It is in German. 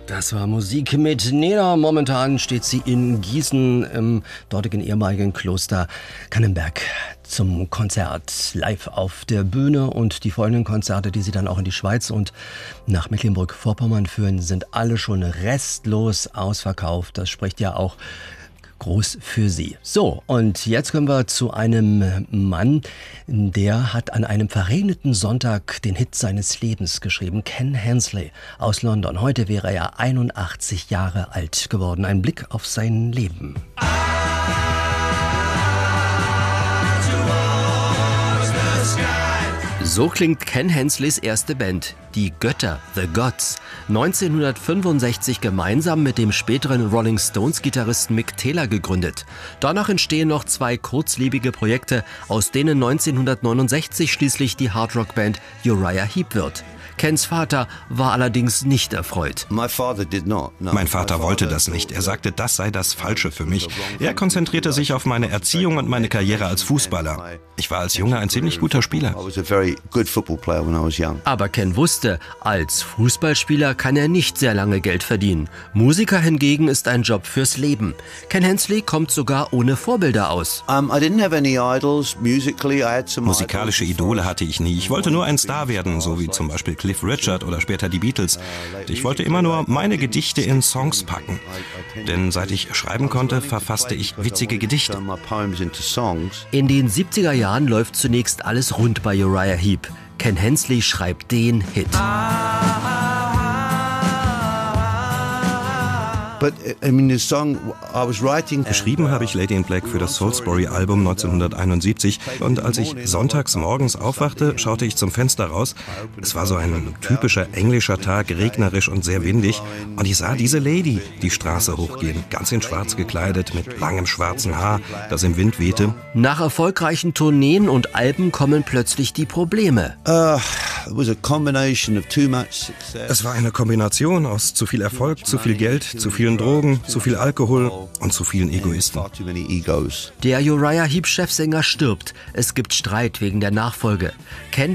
Das war Musik mit Nena. Momentan steht sie in Gießen im dortigen ehemaligen Kloster Kannenberg zum Konzert live auf der Bühne. Und die folgenden Konzerte, die sie dann auch in die Schweiz und nach Mecklenburg-Vorpommern führen, sind alle schon restlos ausverkauft. Das spricht ja auch groß für sie. So, und jetzt kommen wir zu einem Mann, der hat an einem verregneten Sonntag den Hit seines Lebens geschrieben. Ken Hensley aus London. Heute wäre er 81 Jahre alt geworden. Ein Blick auf sein Leben. So klingt Ken Hensleys erste Band, die Götter, The Gods, 1965 gemeinsam mit dem späteren Rolling Stones-Gitarristen Mick Taylor gegründet. Danach entstehen noch zwei kurzlebige Projekte, aus denen 1969 schließlich die Hardrock-Band Uriah Heep wird. Kens Vater war allerdings nicht erfreut. Mein Vater wollte das nicht. Er sagte, das sei das Falsche für mich. Er konzentrierte sich auf meine Erziehung und meine Karriere als Fußballer. Ich war als Junge ein ziemlich guter Spieler. Aber Ken wusste, als Fußballspieler kann er nicht sehr lange Geld verdienen. Musiker hingegen ist ein Job fürs Leben. Ken Hensley kommt sogar ohne Vorbilder aus. Musikalische Idole hatte ich nie. Ich wollte nur ein Star werden, so wie zum Beispiel Cliff Richard oder später die Beatles. Ich wollte immer nur meine Gedichte in Songs packen. Denn seit ich schreiben konnte, verfasste ich witzige Gedichte. In den 70er Jahren läuft zunächst alles rund bei Uriah Heep. Ken Hensley schreibt den Hit. Geschrieben habe ich Lady in Black für das Soulsbury-Album 1971 und als ich sonntags morgens aufwachte, schaute ich zum Fenster raus. Es war so ein typischer englischer Tag, regnerisch und sehr windig und ich sah diese Lady die Straße hochgehen, ganz in schwarz gekleidet, mit langem schwarzen Haar, das im Wind wehte. Nach erfolgreichen Tourneen und Alben kommen plötzlich die Probleme. Es war eine Kombination aus zu viel Erfolg, zu viel Geld, zu vielen Drogen, zu viel Alkohol und zu vielen Egoisten. Der Uriah Heep-Chefsänger stirbt. Es gibt Streit wegen der Nachfolge. Ken